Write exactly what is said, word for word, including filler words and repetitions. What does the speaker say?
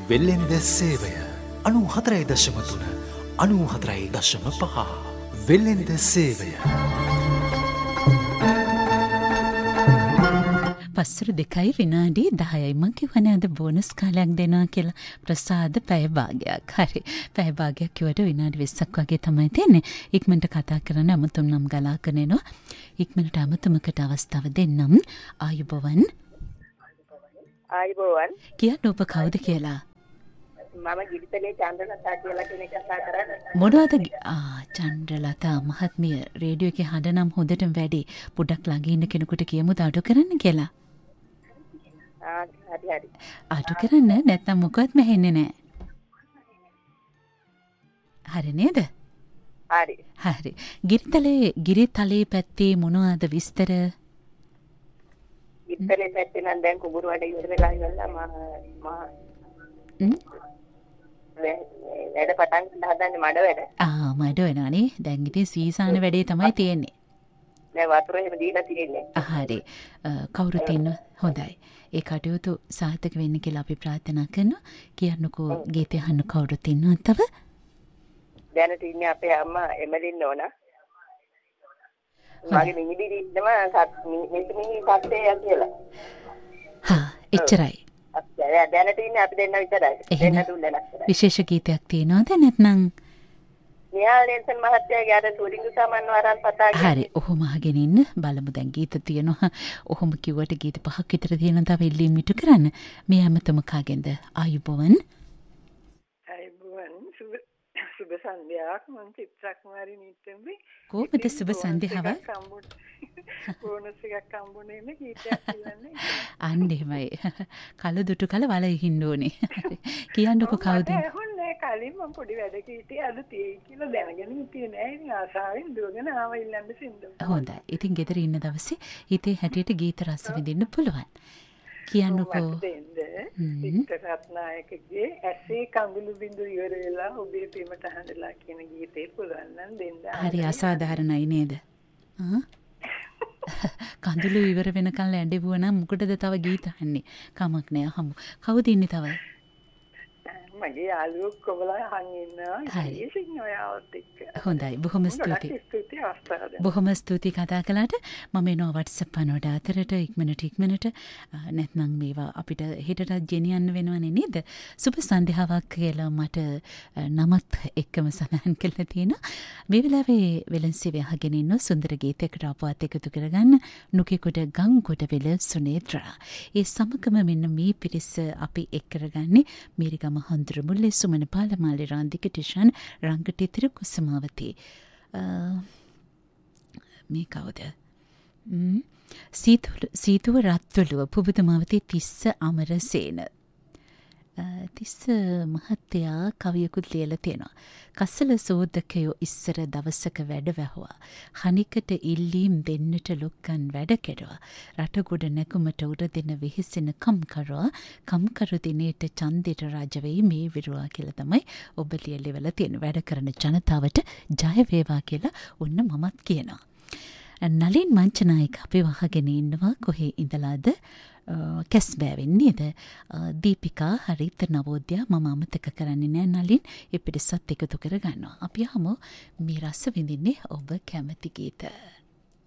වෙල්ලෙන්ද සේවය අනු හතරයි දශම තුන අනු හතරයි දශම පහ වෙල්ලෙන්ද සේවය. පස්සර දෙකයි විනාඩි දහයයි මං කිව්වනේ අද බෝනස් කාලයක් දෙනවා කියලා. ප්‍රසාද පැය භාගයක්. හරි. පැය භාගයක් කිව්වට විනාඩි විස්සක් වගේ තමයි තියෙන්නේ. ඉක්මනට කතා කරන්න අමුතුම් නම් ගලාගෙන එනවා. ඉක්මනට අමුතුමකට අවස්ථාව දෙන්නම්. ආයුබෝවන්. ආයුබෝවන්. කියන්න ඔබ කවුද කියලා? මම ගිරිතලේ චන්ද්‍රලතා කියලා කෙනෙක් කතා කරන්නේ. මොනවද? ආ චන්ද්‍රලතා මහත්මිය රේඩියෝ එකේ හඬ නම් හොඳටම වැඩි. පොඩක් ළඟ ඉන්න කෙනෙකුට කියමුද අඩු කරන්න කියලා? ආ හරි හරි. අඩු කරන්න නැත්නම් මොකවත් මෙහෙන්නේ නැහැ. හරි නේද? හරි. හරි. ගිරිතලේ ගිරිතලේ පැත්තේ මොනවද විස්තර? ගිරිතලේ පැත්තේ නම් දැන් කුඹුරු වැඩ ඉවර වෙලා ඉවරලා මම මම වැඩ පටන් හදන්නේ මඩ වැඩ. ආ මඩ වෙනානේ. දැන් ඉතින් සීසාන වැඩේ තමයි තියෙන්නේ. දැන් වතුර එහෙම දීලා තියෙන්නේ. හරි. කවුරුත් ඉන්න හොඳයි. ඒ කටයුතු සාර්ථක වෙන්න කියලා අපි ප්‍රාර්ථනා කරනවා. කියන්නකෝ ගීතය අහන්න කවුරුත් ඉන්නවද තව? දැනට ඉන්නේ අපේ අම්මා එමලින් නෝන. මගේ මිනිබිරි ඉන්නවා මිනිත් මිනි කත්තේ කියලා. හා එච්චරයි. දැනට ඉන්නේ අපි දෙන්න විතරයි. දෙන්න තුන් දෙනෙක්. විශේෂ ගීතයක් තියෙනවද නැත්නම්? නිහාල් නෙල්සන් මහත්තයාගේ අර සුරිඟු සමන් වරන් පතාගෙන. හරි. ඔහොම අහගෙන ඉන්න. බලමු දැන් ගීත තියෙනවා. ඔහොම කිව්වට ගීත පහක් විතර තියෙනවා. තව එල්ලීම් මිටු කරන්න. මේ හැමතෙම කාගෙන්ද? ආයුබෝවන්. ආයුබෝවන්. සුබ සුබ සන්ධ්‍යාවක්. මම චිත්‍රා කුමාරි නිත්‍යම්බි. කොහොමද සුබ සන්ධ්‍යාවක්? බෝනස් එකක් හම්බුනේ නේ ගීතයක් කියන්නේ. අන්න එහෙමයි. කල දුටු කල වල ඉහින්න ඕනේ. කියන්නකො කවුද? හොන්නේ කලින් මම පොඩි වැඩ කීටි අද තියෙයි කියලා දැනගෙන හිටියේ නෑ. ඉතින් ආසාවෙන් දුවගෙන ආව ඉල්ලන්න සින්දු. හොඳයි. ඉතින් ගෙදර ඉන්න දවසේ හිතේ හැටියට ගීත රස විඳින්න පුළුවන්. කියන්නකො. වික්ටර් රත්නායකගේ ඇසේ කඳුළු බිඳු ඉවර වෙලා ඔබේ ප්‍රේමට හඬලා කියන ගීතේ පුළුවන් නම් දෙන්න. හරි අසාධාරණයි නේද? ආ කඳුළු ඉවර වෙනකන් ඇඬෙවුව නම් මොකටද තව ගීත අහන්නේ? කමක් නෑ අහමු. කවුද ඉන්නේ තව? මගේ යාළුවෝ කොබලා අහන් ඉන්නවා. හරි. ඉතින් ඔයාවත් එක්ක. හොඳයි. බොහොම ස්තුතියි. ස්තුතියි අවස්ථාව දෙන්න. බොහොම ස්තුතියි කතා කළාට. මම එනවා WhatsApp අනෝඩ අතරට ඉක්මනට ඉක්මනට නැත්නම් මේවා අපිට හෙටට ගෙනියන්න වෙනවනේ නේද? සුබ සන්ධ්‍යාවක් කියලා මට නමත් එක්කම සඳහන් කරලා තියෙනවා. මේ වෙලාවේ වෙලන්සිවේ අහගෙන ඉන්න සුන්දර ගීතයකට අපවත් එකතු කරගන්න නුකේකොට ගංගොඩ වෙල සුනේත්‍රා. ඒ සමගම මෙන්න මේ පිරිස අපි එක් කරගන්නේ මීරිගම හඳුරුමුල්ලේ සුමන පාලමාලි රාන්දික ටිෂන් රංගටි තිරුකුසමාවතී. මේ කවුද? සීතුව රත්වලුව පුබුදුමාවතී තිස්ස අමරසේන. තිස්ස මහත්තයා කවියකුත් ලියලා තියෙනවා. කස්සල සෝදකයෝ ඉස්සර දවසක වැඩ වැහුවා. හනිකට ඉල්ලීම් දෙන්නට ලොක්කන් වැඩ කෙරුවා. රටගොඩ නැකුමට උර දෙන විහිසෙන කම්කරුවා. කම්කරු දිනේට චන්දිට රජ වෙයි මේ විරුවා කියලා තමයි ඔබ ලියලා තියෙන. වැඩ කරන ජනතාවට ජය වේවා කියලා ඔන්න මමත් කියනවා. නලින් මංචනායක අපි වහගෙන ඉන්නවා කොහේ ඉඳලාද? කැස්බෑවෙන් නේද? දීපිකා හරිත නවෝදයා මම අමතක කරන්නේ නෑ නලින්. ඒ පිටසත් එකතු කර ගන්නවා. අපි යමු මේ රස විඳින්නේ ඔබ කැමති ගීත.